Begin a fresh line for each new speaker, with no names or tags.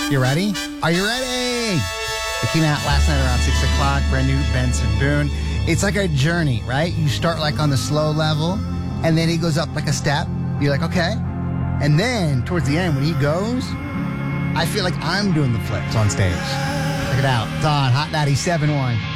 You ready? Are you ready? It came out last night around 6 o'clock. Brand new Benson Boone. It's like a journey, right? You start like on the slow level, and then he goes up like a step. You're like, okay. And then towards the end, when he goes, I feel like I'm doing the flips on stage. Check it out. It's on Hot 97.1.